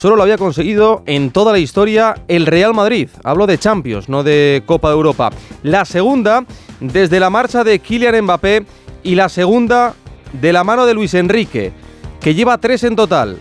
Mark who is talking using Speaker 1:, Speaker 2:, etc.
Speaker 1: Solo lo había conseguido en toda la historia el Real Madrid. Hablo de Champions, no de Copa de Europa. La segunda desde la marcha de Kylian Mbappé y la segunda de la mano de Luis Enrique, que lleva 3 en total.